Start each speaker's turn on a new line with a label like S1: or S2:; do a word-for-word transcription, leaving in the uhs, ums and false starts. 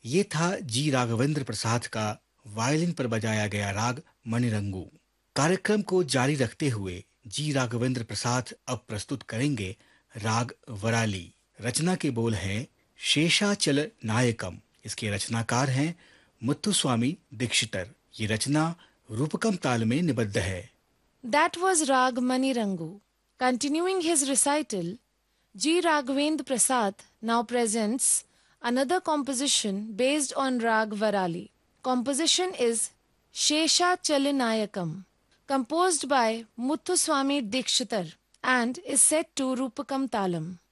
S1: ये था जी राघवेंद्र प्रसाद का वायलिन पर बजाया गया राग मणिरंगू। कार्यक्रम को जारी रखते हुए जी राघवेंद्र प्रसाद अब प्रस्तुत करेंगे राग वराली। रचना के बोल हैं शेषाचल नायकम। इसके रचनाकार हैं मुत्तुस्वामी दीक्षितर। ये रचना रूपकम ताल में निबद्ध है।
S2: That was Rag Manirangu. Continuing his recital, G. Raghavendra Prasad now presents another composition based on Rag Varali. Composition is Shesha Chalinayakam, composed by Muthuswami Dikshitar and is set to Rupakam Talam.